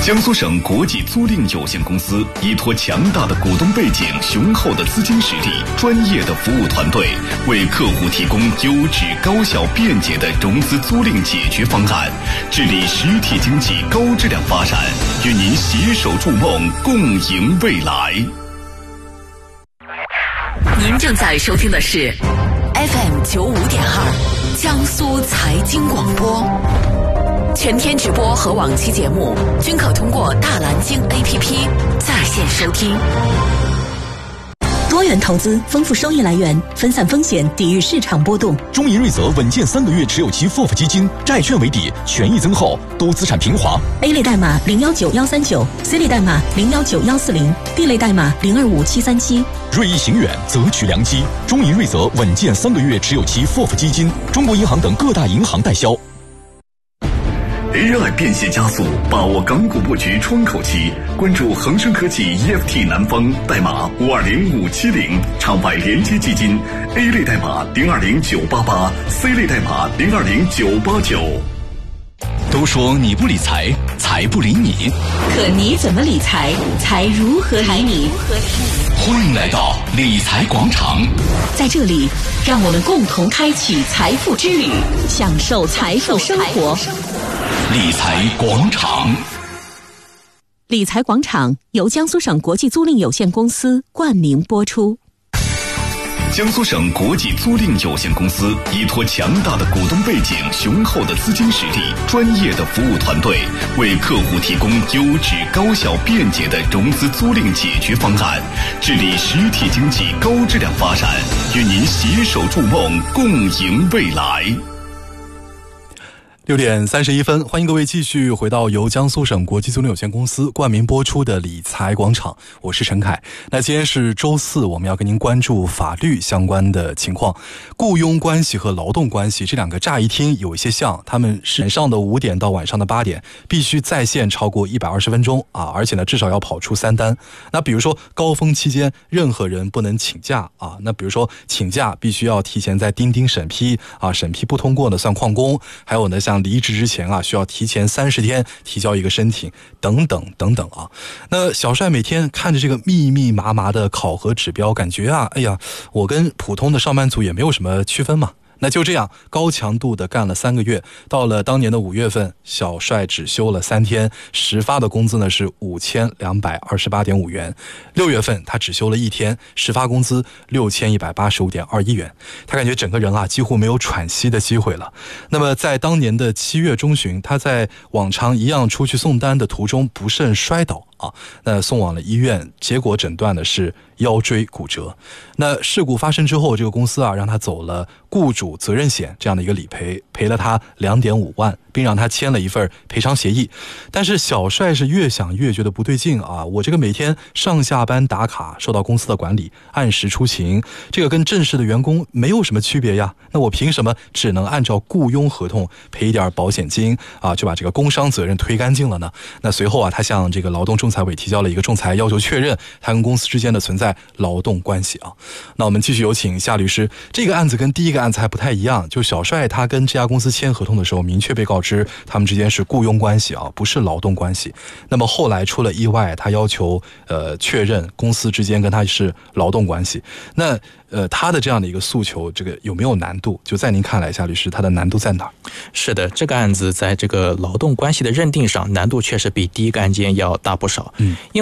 江苏省国际租赁有限公司依托强大的股东背景、雄厚的资金实力、专业的服务团队，为客户提供优质、高效、便捷的融资租赁解决方案，致力实体经济高质量发展，与您携手筑梦，共赢未来。 您正在收听的是 FM95.2 江苏财经广播。全天直播和往期节目均可通过大蓝鲸 APP 在线收听。 多元投资，丰富收益来源，分散风险，抵御市场波动。 中银瑞泽稳健3个月持有期 FOF 基金，债券为底，权益增厚，多资产平滑。 A 类代码019139， C 类代码019140， D 类代码025737。 锐意行远，择取良机。中银瑞泽稳健3个月持有期 FOF 基金，中国银行等各大银行代销。 AI 变现加速，把握港股布局窗口期。关注恒生科技 EFT 南方代码520570，场外连接基金 A 类代码020988， C 类代码020989。 都说你不理财，财不理你。 可你怎么理财，财如何理你？ 欢迎来到理财广场， 在这里，让我们共同开启财富之旅，享受财富生活。 理财广场。 理财广场由江苏省国际租赁有限公司冠名播出。 江苏省国际租赁有限公司依托强大的股东背景、雄厚的资金实力、专业的服务团队，为客户提供优质、高效、便捷的融资租赁解决方案，致力实体经济高质量发展，与您携手筑梦，共赢未来。 6点31分，欢迎各位继续回到由江苏省国际租赁有限公司冠名播出的理财广场，我是陈凯。那今天是周四，我们要跟您关注法律相关的情况。雇佣关系和劳动关系这两个乍一听有一些像，他们是晚上的5点到晚上的8点必须在线超过120分钟啊，而且呢至少要跑出3单。那比如说高峰期间任何人不能请假啊，那比如说请假必须要提前在钉钉审批啊，审批不通过呢算旷工，还有呢像离职之前啊，需要提前30天提交一个申请，等等等等啊。那小帅每天看着这个密密麻麻的考核指标，感觉啊，哎呀，我跟普通的上班族也没有什么区分嘛。那就这样高强度的干了3个月，到了当年的5月份，小帅只休了3天，实发的工资呢是5228.5元。6月份他只休了1天，实发工资6185.21元。他感觉整个人啊几乎没有喘息的机会了。那么在当年的7月中旬，他在往常一样出去送单的途中不慎摔倒啊，那送往了医院，结果诊断的是腰椎骨折。那事故发生之后，这个公司啊让他走了雇主责任险这样的一个理赔，赔了他2.5万，并让他签了一份赔偿协议。但是小帅是越想越觉得不对劲啊，我这个每天上下班打卡，受到公司的管理，按时出勤，这个跟正式的员工没有什么区别呀，那我凭什么只能按照雇佣合同赔一点保险金啊，就把这个工伤责任推干净了呢？那随后啊，他向这个劳动仲裁委提交了一个仲裁，要求确认他跟公司之间的存在劳动关系啊。那我们继续有请夏律师。这个案子跟第一个案子还不太一样，就小帅他跟这家公司签合同的时候明确被告知他们之间是雇佣关系啊，不是劳动关系。那么后来出了意外，他要求确认公司之间跟他是劳动关系。那他的这样的一个诉求，这个有没有难度？就在您看来，夏律师，他的难度在哪儿？ 是的，这个案子在这个劳动关系的认定上，难度确实比第一个案件要大不少。因为